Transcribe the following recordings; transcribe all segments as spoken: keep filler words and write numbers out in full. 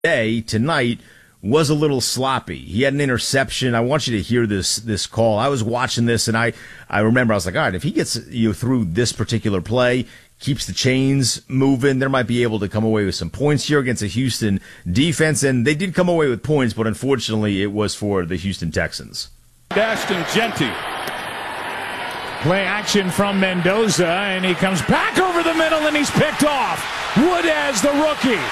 Day tonight was a little sloppy. He had an interception. I want you to hear this this call. I was watching this, and I, I remember I was like, all right, if he gets you through this particular play, keeps the chains moving, there might be able to come away with some points here against a Houston defense. And they did come away with points, but unfortunately it was for the Houston Texans. Ashton Jeanty. Play action from Mendoza, and he comes back over the middle, and he's picked off. Woodaz, the rookie.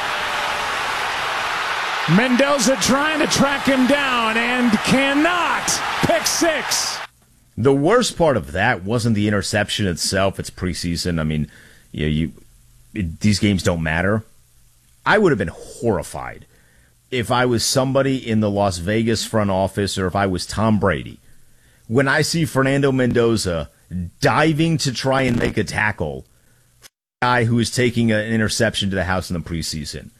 Mendoza trying to track him down and cannot. Pick six. The worst part of that wasn't the interception itself. It's preseason. I mean, you know, you it, these games don't matter. I would have been horrified if I was somebody in the Las Vegas front office, or if I was Tom Brady, when I see Fernando Mendoza diving to try and make a tackle for a guy who is taking an interception to the house in the preseason.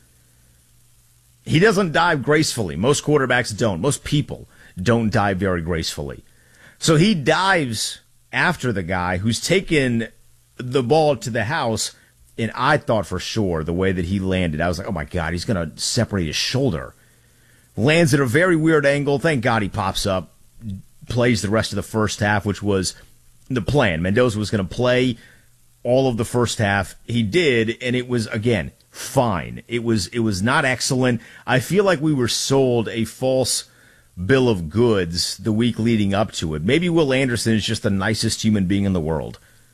He doesn't dive gracefully. Most quarterbacks don't. Most people don't dive very gracefully. So he dives after the guy who's taken the ball to the house, and I thought for sure the way that he landed, I was like, oh my God, he's going to separate his shoulder. Lands at a very weird angle. Thank God he pops up, plays the rest of the first half, which was the plan. Mendoza was going to play all of the first half. He did, and it was, again, fine. It was it was not excellent. I feel like we were sold a false bill of goods the week leading up to it. Maybe Will Anderson is just the nicest human being in the world.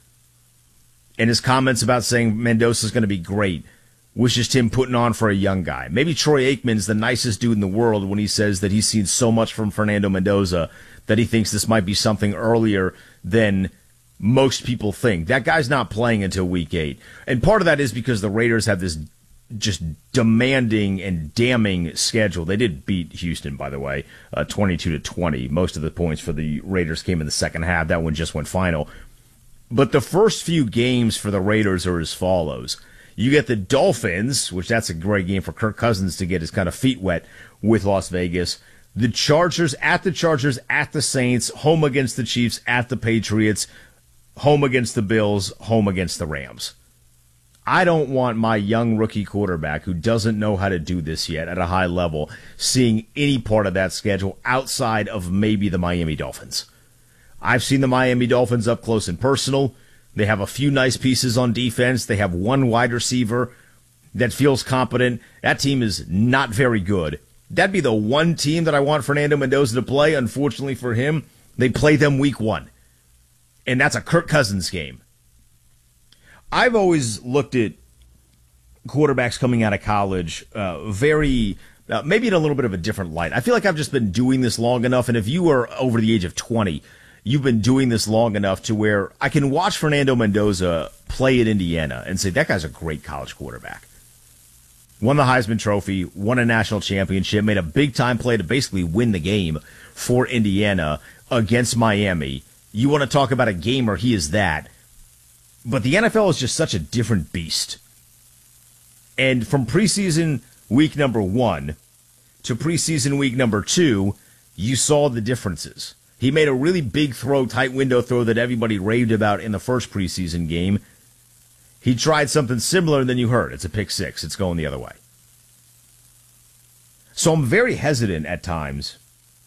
And his comments about saying Mendoza's going to be great was just him putting on for a young guy. Maybe Troy Aikman's the nicest dude in the world when he says that he's seen so much from Fernando Mendoza that he thinks this might be something earlier than most people think. That guy's not playing until week eight. And part of that is because the Raiders have this just demanding and damning schedule. They did beat Houston, by the way, uh, twenty-two to twenty. Most of the points for the Raiders came in the second half. That one just went final. But the first few games for the Raiders are as follows. You get the Dolphins, which that's a great game for Kirk Cousins to get his kind of feet wet with Las Vegas. The Chargers, at the Chargers, at the Saints, home against the Chiefs, at the Patriots, home against the Bills, home against the Rams. I don't want my young rookie quarterback who doesn't know how to do this yet at a high level seeing any part of that schedule outside of maybe the Miami Dolphins. I've seen the Miami Dolphins up close and personal. They have a few nice pieces on defense. They have one wide receiver that feels competent. That team is not very good. That'd be the one team that I want Fernando Mendoza to play. Unfortunately for him, they play them week one. And that's a Kirk Cousins game. I've always looked at quarterbacks coming out of college uh, very, uh, maybe in a little bit of a different light. I feel like I've just been doing this long enough, and if you are over the age of twenty, you've been doing this long enough to where I can watch Fernando Mendoza play at Indiana and say, that guy's a great college quarterback. Won the Heisman Trophy, won a national championship, made a big-time play to basically win the game for Indiana against Miami. You want to talk about a gamer, he is that. But the N F L is just such a different beast. And from preseason week number one to preseason week number two, you saw the differences. He made a really big throw, tight window throw that everybody raved about in the first preseason game. He tried something similar, and then you heard. It's a pick six. It's going the other way. So I'm very hesitant at times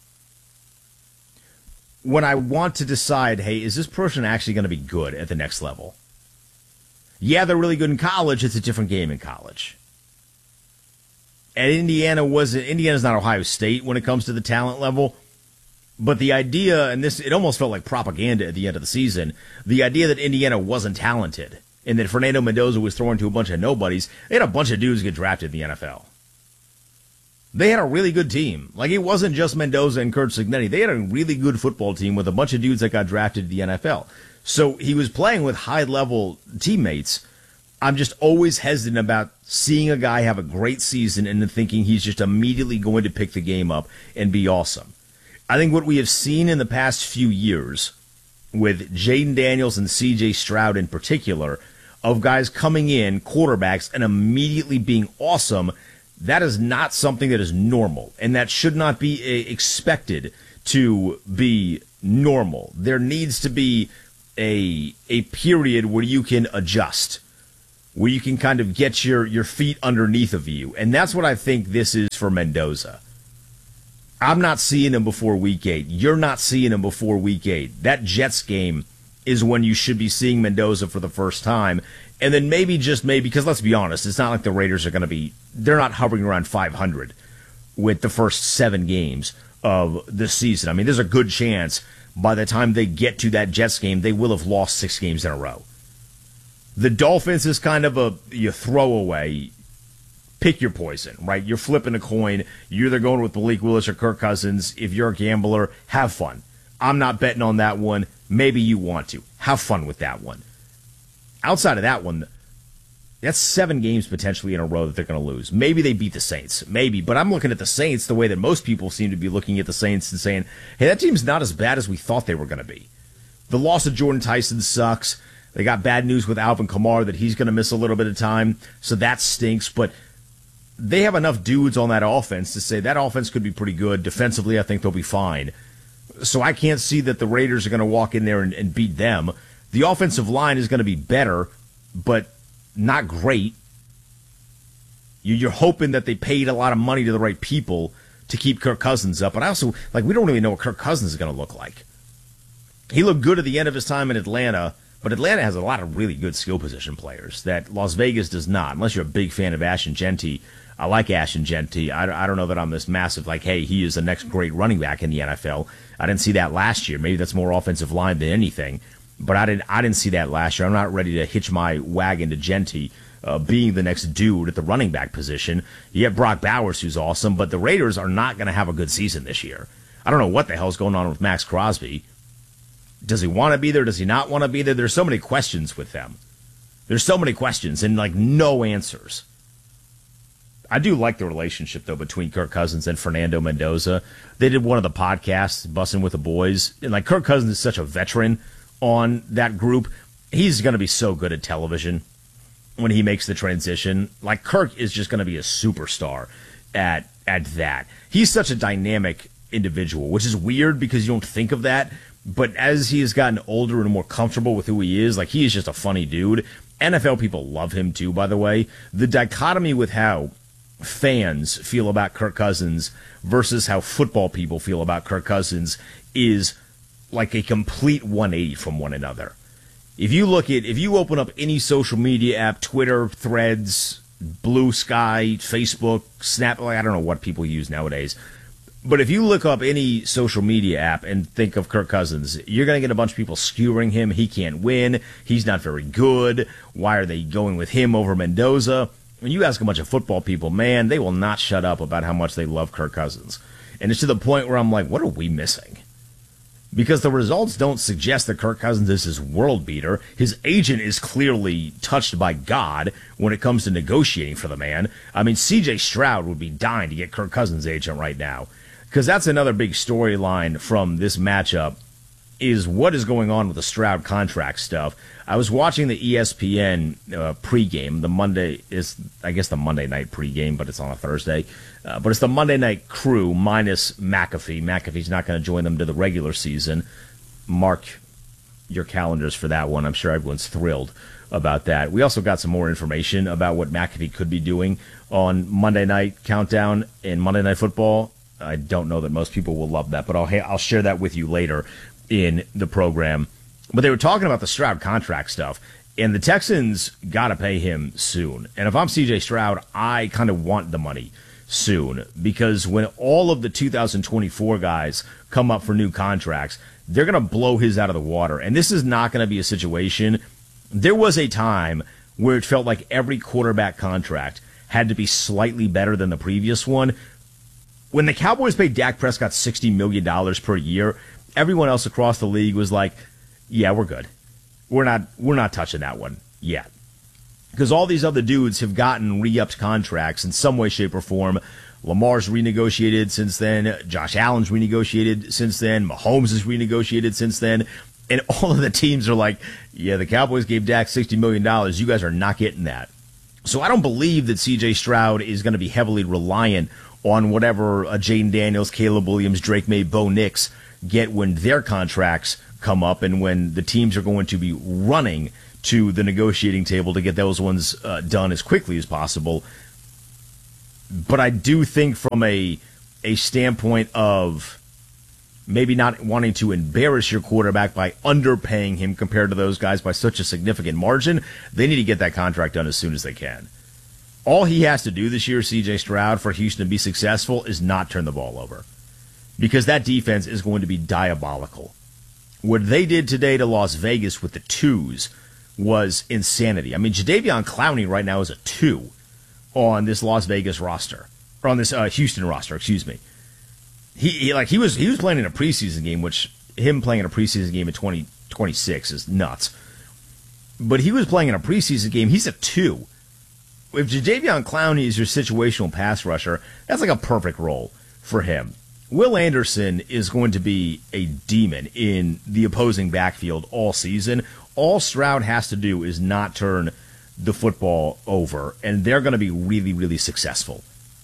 when I want to decide, hey, is this person actually going to be good at the next level? Yeah, they're really good in college. It's a different game in college. And Indiana wasn't, Indiana's not Ohio State when it comes to the talent level. But the idea, and this, it almost felt like propaganda at the end of the season, the idea that Indiana wasn't talented and that Fernando Mendoza was throwing to a bunch of nobodies, they had a bunch of dudes get drafted in the N F L. They had a really good team. Like, it wasn't just Mendoza and Curt Cignetti. They had a really good football team with a bunch of dudes that got drafted to the N F L. So he was playing with high-level teammates. I'm just always hesitant about seeing a guy have a great season and then thinking he's just immediately going to pick the game up and be awesome. I think what we have seen in the past few years with Jaden Daniels and C J Stroud in particular, of guys coming in, quarterbacks, and immediately being awesome, that is not something that is normal, and that should not be expected to be normal. There needs to be a a period where you can adjust. where you can kind of get your, your feet underneath of you. And that's what I think this is for Mendoza. I'm not seeing him before week eight. You're not seeing him before week eight. That Jets game is when you should be seeing Mendoza for the first time. And then maybe, just maybe, because let's be honest, it's not like the Raiders are going to be, they're not hovering around five hundred with the first seven games of the season. I mean, there's a good chance by the time they get to that Jets game, they will have lost six games in a row. The Dolphins is kind of a you throwaway. Pick your poison, right? You're flipping a coin. You're either going with Malik Willis or Kirk Cousins. If you're a gambler, have fun. I'm not betting on that one. Maybe you want to. Have fun with that one. Outside of that one, that's seven games potentially in a row that they're going to lose. Maybe they beat the Saints. Maybe. But I'm looking at the Saints the way that most people seem to be looking at the Saints and saying, hey, that team's not as bad as we thought they were going to be. The loss of Jordan Tyson sucks. They got bad news with Alvin Kamara that he's going to miss a little bit of time. So that stinks. But they have enough dudes on that offense to say that offense could be pretty good. Defensively, I think they'll be fine. So I can't see that the Raiders are going to walk in there and, and beat them. The offensive line is going to be better, but not great. You're hoping that they paid a lot of money to the right people to keep Kirk Cousins up. But I also, like, we don't really know what Kirk Cousins is going to look like. He looked good at the end of his time in Atlanta, but Atlanta has a lot of really good skill position players that Las Vegas does not, unless you're a big fan of Ashton Genty. I like Ashton Genty. I, I don't know that I'm this massive, like, hey, he is the next great running back in the N F L. I didn't see that last year. Maybe that's more offensive line than anything. But I didn't I didn't see that last year. I'm not ready to hitch my wagon to Genty uh, being the next dude at the running back position. You have Brock Bowers, who's awesome, but the Raiders are not going to have a good season this year. I don't know what the hell's going on with Max Crosby. Does he want to be there? Does he not want to be there? There's so many questions with them. There's so many questions and, like, no answers. I do like the relationship, though, between Kirk Cousins and Fernando Mendoza. They did one of the podcasts, Bussin' with the Boys, and, like, Kirk Cousins is such a veteran on that group. He's going to be so good at television when he makes the transition. Like, Kirk is just going to be a superstar at at that. He's such a dynamic individual, which is weird because you don't think of that. But as he has gotten older and more comfortable with who he is, like, he is just a funny dude. N F L people love him, too, by the way. The dichotomy with how fans feel about Kirk Cousins versus how football people feel about Kirk Cousins is like a complete one eighty from one another. If you look at, if you open up any social media app, Twitter, Threads, Blue Sky, Facebook, Snap, like, I don't know what people use nowadays, but if you look up any social media app and think of Kirk Cousins, you're going to get a bunch of people skewering him. He can't win. He's not very good. Why are they going with him over Mendoza? When you ask a bunch of football people, man, they will not shut up about how much they love Kirk Cousins. And it's to the point where I'm like, what are we missing? Because the results don't suggest that Kirk Cousins is his world beater. His agent is clearly touched by God when it comes to negotiating for the man. I mean, C J Stroud would be dying to get Kirk Cousins' agent right now. Because that's another big storyline from this matchup, is what is going on with the Stroud contract stuff. I was watching the E S P N uh, pregame. The Monday is, I guess, the Monday night pregame, but it's on a Thursday. Uh, but it's the Monday night crew minus McAfee. McAfee's not going to join them to the regular season. Mark your calendars for that one. I'm sure everyone's thrilled about that. We also got some more information about what McAfee could be doing on Monday Night Countdown and Monday Night Football. I don't know that most people will love that, but I'll I'll share that with you later in the program. But they were talking about the Stroud contract stuff, and the Texans got to pay him soon. And if I'm C J Stroud, I kind of want the money soon, because when all of the two thousand twenty-four guys come up for new contracts, they're going to blow his out of the water. And this is not going to be a situation. There was a time where it felt like every quarterback contract had to be slightly better than the previous one. When the Cowboys paid Dak Prescott sixty million dollars per year, everyone else across the league was like, yeah, we're good. We're not we're not touching that one yet. Because all these other dudes have gotten re-upped contracts in some way, shape, or form. Lamar's renegotiated since then. Josh Allen's renegotiated since then. Mahomes has renegotiated since then. And all of the teams are like, yeah, the Cowboys gave Dak sixty million dollars. You guys are not getting that. So I don't believe that C J Stroud is going to be heavily reliant on whatever uh, Jaden Daniels, Caleb Williams, Drake May, Bo Nix get when their contracts come up and when the teams are going to be running to the negotiating table to get those ones uh, done as quickly as possible. But I do think from a a standpoint of maybe not wanting to embarrass your quarterback by underpaying him compared to those guys by such a significant margin, they need to get that contract done as soon as they can. All he has to do this year, C J Stroud, for Houston to be successful is not turn the ball over, because that defense is going to be diabolical. What they did today to Las Vegas with the twos was insanity. I mean, Jadeveon Clowney right now is a two on this Las Vegas roster, or on this uh, Houston roster, excuse me. He, he like he was he was playing in a preseason game, which him playing in a preseason game in twenty twenty-six is nuts. But he was playing in a preseason game. He's a two. If Jadeveon Clowney is your situational pass rusher, that's like a perfect role for him. Will Anderson is going to be a demon in the opposing backfield all season. All Stroud has to do is not turn the football over, and they're going to be really, really successful.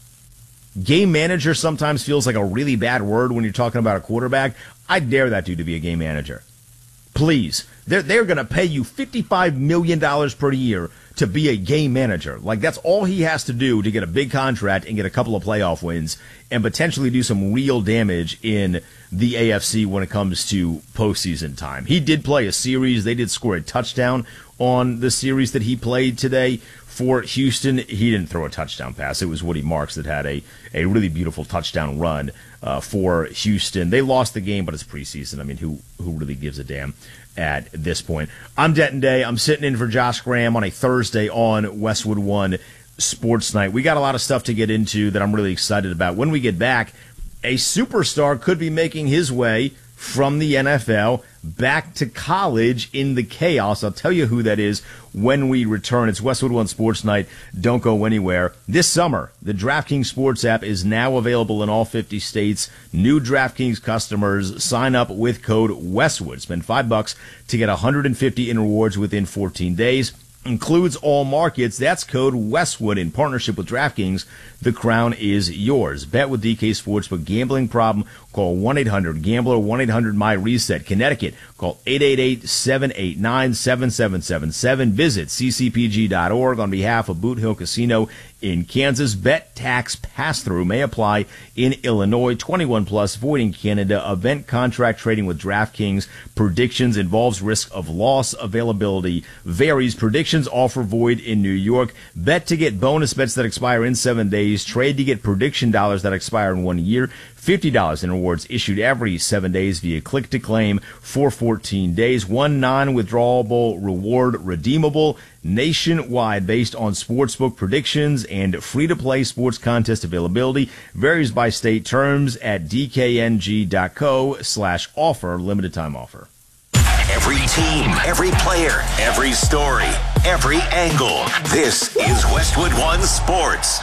Game manager sometimes feels like a really bad word when you're talking about a quarterback. I dare that dude to be a game manager. Please. They're, they're going to pay you fifty-five million dollars per year to be a game manager. Like, that's all he has to do to get a big contract and get a couple of playoff wins and potentially do some real damage in the A F C when it comes to postseason time. He did play a series. They did score a touchdown on the series that he played today for Houston. He didn't throw a touchdown pass. It was Woody Marks that had a, a really beautiful touchdown run uh, for Houston. They lost the game, but it's preseason. I mean, who who really gives a damn at this point? I'm Denton Day. I'm sitting in for Josh Graham on a Thursday on Westwood One Sports Night. We got a lot of stuff to get into that I'm really excited about. When we get back, a superstar could be making his way from the N F L back to college in the chaos. I'll tell you who that is when we return. It's Westwood One Sports Night. Don't go anywhere. This summer, the DraftKings Sports app is now available in all fifty states. New DraftKings customers sign up with code Westwood. Spend five bucks to get one hundred fifty in rewards within fourteen days. Includes all markets. That's code Westwood in partnership with DraftKings. The crown is yours. Bet with D K Sportsbook. Gambling problem? Call one eight hundred gambler, one eight hundred my reset. Connecticut, call eight eight eight, seven eight nine, seven seven seven seven. Visit c c p g dot org on behalf of Boot Hill Casino in Kansas. Bet tax pass-through may apply in Illinois. twenty-one plus, void in Canada. Event contract trading with DraftKings. Predictions involves risk of loss. Availability varies. Predictions offer void in New York. Bet to get bonus bets that expire in seven days. Trade to get prediction dollars that expire in one year. fifty dollars in rewards issued every seven days via click to claim for fourteen days. One non-withdrawable reward redeemable nationwide based on sportsbook predictions and free-to-play sports contest availability. Varies by state. Terms at d k n g dot co slash offer. Limited time offer. Every team, every player, every story, every angle. This is Westwood One Sports.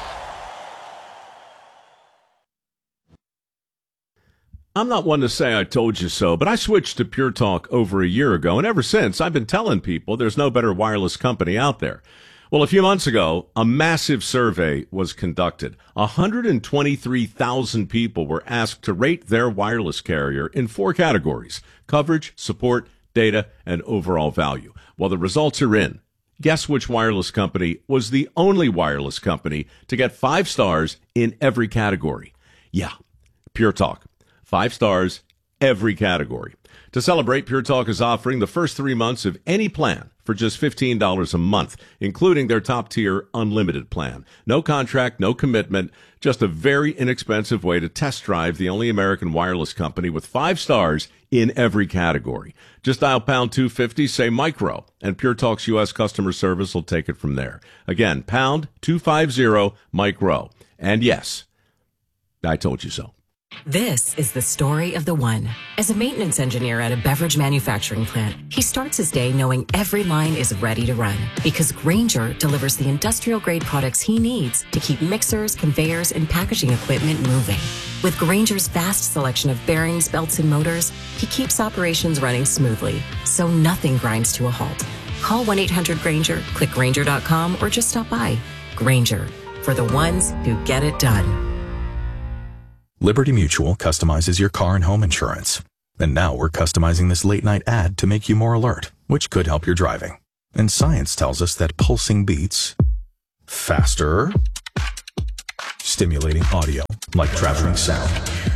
I'm not one to say I told you so, but I switched to Pure Talk over a year ago, and ever since, I've been telling people there's no better wireless company out there. Well, a few months ago, a massive survey was conducted. one hundred twenty-three thousand people were asked to rate their wireless carrier in four categories: coverage, support, data, and overall value. Well, the results are in. Guess which wireless company was the only wireless company to get five stars in every category? Yeah, Pure Talk. Five stars, every category. To celebrate, Pure Talk is offering the first three months of any plan for just fifteen dollars a month, including their top-tier unlimited plan. No contract, no commitment, just a very inexpensive way to test drive the only American wireless company with five stars in every category. Just dial pound two fifty, say micro, and Pure Talk's U S customer service will take it from there. Again, pound two fifty, micro. And yes, I told you so. This is the story of the one. As a maintenance engineer at a beverage manufacturing plant, he starts his day knowing every line is ready to run because Grainger delivers the industrial-grade products he needs to keep mixers, conveyors, and packaging equipment moving. With Grainger's vast selection of bearings, belts, and motors, he keeps operations running smoothly, so nothing grinds to a halt. Call one eight hundred Grainger, click Grainger dot com, or just stop by. Grainger, for the ones who get it done. Liberty Mutual customizes your car and home insurance. And now we're customizing this late night ad to make you more alert, which could help your driving. And science tells us that pulsing beats faster, stimulating audio like traveling sound,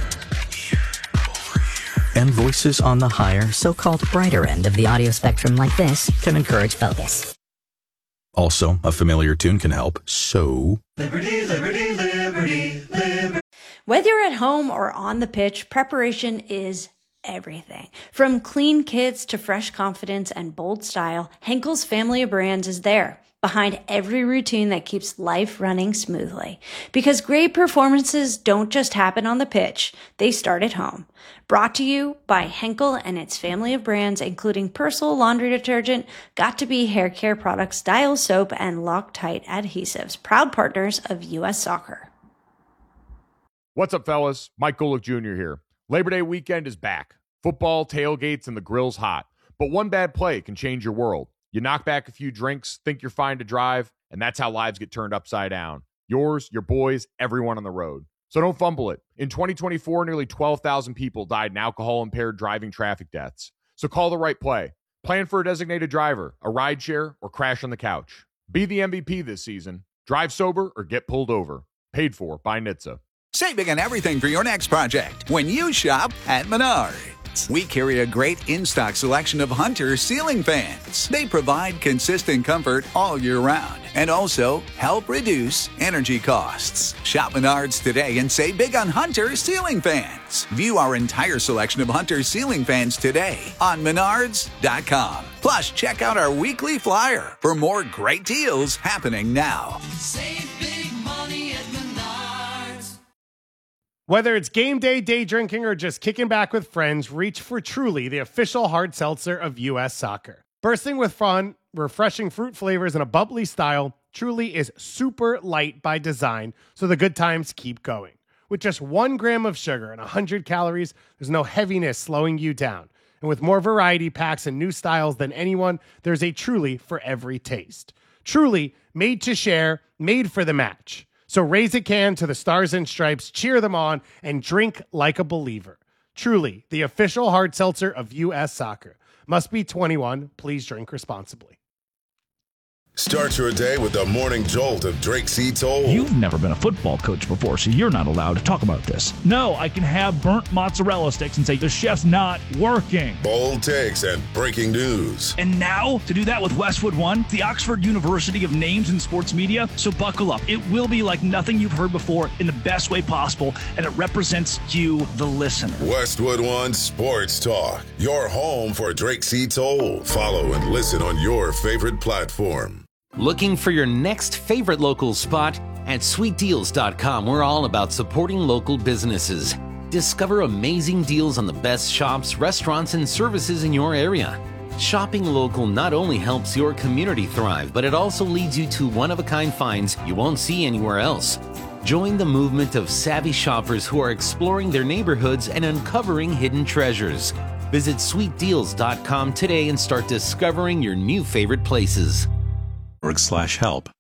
and voices on the higher, so-called brighter end of the audio spectrum like this can encourage focus. Also, a familiar tune can help, so... Liberty, liberty, liberty, liberty. Whether you're at home or on the pitch, preparation is everything. From clean kits to fresh confidence and bold style, Henkel's family of brands is there, behind every routine that keeps life running smoothly. Because great performances don't just happen on the pitch, they start at home. Brought to you by Henkel and its family of brands, including Persil laundry detergent, Got2b hair care products, Dial soap, and Loctite adhesives, proud partners of U S Soccer. What's up, fellas? Mike Golick Junior here. Labor Day weekend is back. Football, tailgates, and the grill's hot. But one bad play can change your world. You knock back a few drinks, think you're fine to drive, and that's how lives get turned upside down. Yours, your boys, everyone on the road. So don't fumble it. In twenty twenty-four, nearly twelve thousand people died in alcohol-impaired driving traffic deaths. So call the right play. Plan for a designated driver, a rideshare, or crash on the couch. Be the M V P this season. Drive sober or get pulled over. Paid for by N H T S A. Save big on everything for your next project when you shop at Menards. We carry a great in-stock selection of Hunter ceiling fans. They provide consistent comfort all year round and also help reduce energy costs. Shop Menards today and save big on Hunter ceiling fans. View our entire selection of Hunter ceiling fans today on menards dot com. Plus, check out our weekly flyer for more great deals happening now. Save big money at Menards. Whether it's game day, day drinking, or just kicking back with friends, reach for Truly, the official hard seltzer of U S Soccer. Bursting with fun, refreshing fruit flavors, and a bubbly style, Truly is super light by design, so the good times keep going. With just one gram of sugar and one hundred calories, there's no heaviness slowing you down. And with more variety packs and new styles than anyone, there's a Truly for every taste. Truly, made to share, made for the match. So raise a can to the Stars and Stripes, cheer them on, and drink like a believer. Truly, the official hard seltzer of U S Soccer. Must be twenty-one. Please drink responsibly. Start your day with the morning jolt of Drake C. Toll. You've never been a football coach before, so you're not allowed to talk about this. No, I can have burnt mozzarella sticks and say the chef's not working. Bold takes and breaking news. And now, to do that with Westwood One, the Oxford University of Names in Sports Media. So buckle up. It will be like nothing you've heard before in the best way possible, and it represents you, the listener. Westwood One Sports Talk, your home for Drake C. Toll. Follow and listen on your favorite platform. Looking for your next favorite local spot? At sweet deals dot com, we're all about supporting local businesses. Discover amazing deals on the best shops, restaurants, and services in your area. Shopping local not only helps your community thrive, but it also leads you to one-of-a-kind finds you won't see anywhere else. Join the movement of savvy shoppers who are exploring their neighborhoods and uncovering hidden treasures. Visit sweet deals dot com today and start discovering your new favorite places. Slash help.